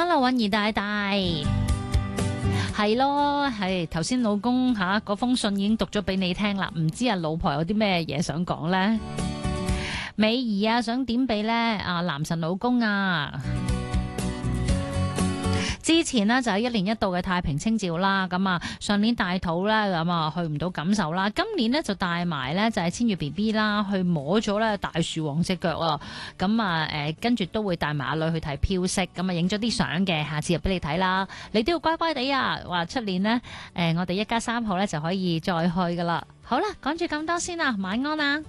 Hello， 韻兒大大，係咯，係頭先老公嗰封信已經讀咗俾你聽啦，唔知老婆有啲咩嘢想講呢？美儀啊，想點俾呢？男神老公啊！之前呢，就係1年1度嘅太平清醮啦，咁啊上年大肚啦，咁啊去唔到感受啦，今年呢，就帶埋呢，就係千月 BB 啦，去摸咗咧大樹王隻腳啊，咁啊跟住都會帶埋阿女去睇飄色，咁啊影咗啲相嘅，下次又俾你睇啦，你都要乖乖地啊，話出年呢，我哋一家3號呢，就可以再去噶啦。好啦，講住咁多先啦，晚安啊！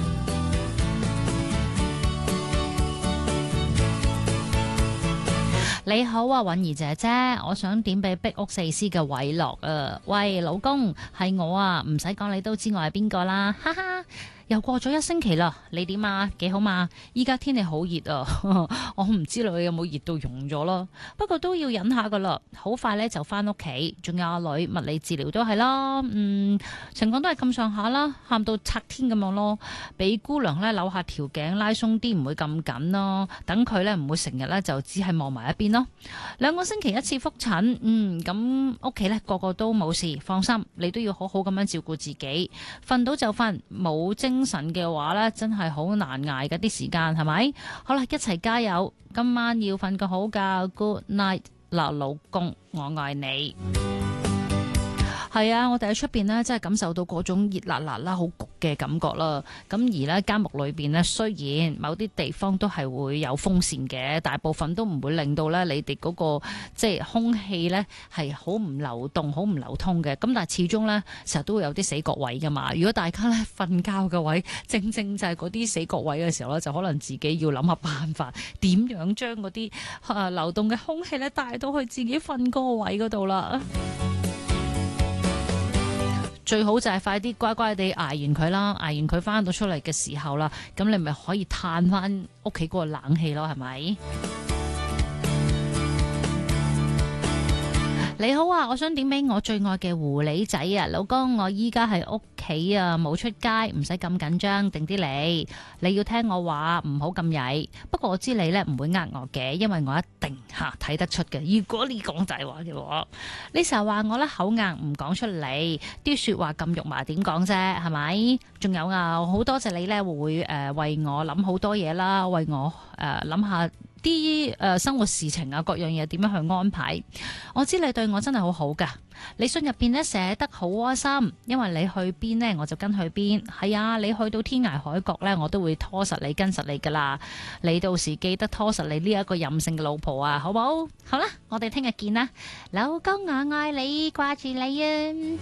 你好啊，韻兒姐姐，我想點俾壁屋四師嘅偉樂啊！喂，老公，係我啊，唔使講你都知我係邊個啦，哈哈！又過咗1星期啦，你點啊？幾好嘛？依家天氣好熱啊，我唔知你有冇熱到溶咗咯。不過都要忍下噶啦，好快呢就翻屋企，仲有阿女物理治療都係啦，情況都係咁上下啦，喊到拆天咁樣咯，俾姑娘呢扭下條頸拉鬆啲，唔會咁緊咯，等佢呢唔會成日呢就只係望埋一邊咯。2個星期1次復診，咁屋企呢個個都冇事，放心，你都要好好咁樣照顧自己，瞓到就瞓，冇精神嘅話呢，真係好難捱嗰啲時間，係咪？好啦，一齊加油，今晚要瞓個好覺 ，Good night， 嗱，老公，我愛你。係啊，我哋喺出邊呢，真係感受到嗰種熱辣辣啦，好焗嘅感覺啦。咁而呢間屋裏邊呢，雖然某啲地方都係會有風扇嘅，大部分都唔會令到呢你哋嗰個即係空氣呢係好唔流動、好唔流通嘅。咁但係始終呢，成日都會有啲死角位噶嘛。如果大家呢瞓覺嘅位，正正就係嗰啲死角位嘅時候呢，就可能自己要諗下辦法，點樣將嗰啲流動嘅空氣呢帶到去自己瞓嗰個位嗰度啦。最好就係快啲乖乖地捱完佢啦，捱完佢翻到出嚟嘅時候啦，咁你咪可以嘆翻屋企嗰個冷氣咯，係咪？你好啊，我想點俾我最愛嘅狐狸仔啊，老公，我依家喺屋企啊，冇出街，唔使咁緊張，定啲嚟。你要聽我話，唔好咁曳。不過我知你呢唔會呃我嘅，因為我一定睇得出嘅。如果你講大話嘅話，你成日話我呢口硬唔講出嚟，啲說話咁肉麻，點講啫？係咪？仲有啊，好多謝你呢會為我諗好多嘢啦，為我諗下啲生活事情啊，各樣嘢點樣去安排。我知你對我真係好好噶，你信入邊呢寫得好窩心，因為你去邊呢我就跟去邊。係啊，你去到天涯海角呢，我都會拖實你跟實你噶啦。你到時記得拖實你呢一個任性嘅老婆啊，好唔好？好啦，我哋聽日見啦，老公我愛你，掛住你啊！